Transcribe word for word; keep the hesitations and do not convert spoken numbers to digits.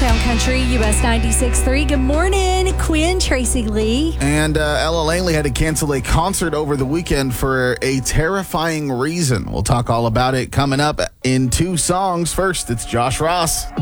Town Country, U S ninety-six point three. Good morning, Quinn, Tracy Lee. And uh, Ella Langley had to cancel a concert over the weekend for a terrifying reason. We'll talk all about it coming up in two songs. First, it's Josh Ross.